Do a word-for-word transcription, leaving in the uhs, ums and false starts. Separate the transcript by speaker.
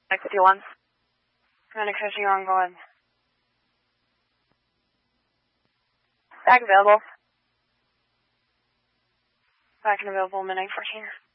Speaker 1: Mike fifty-one. Commander Coaching on going. Back available. Back and available, midnight fourteen.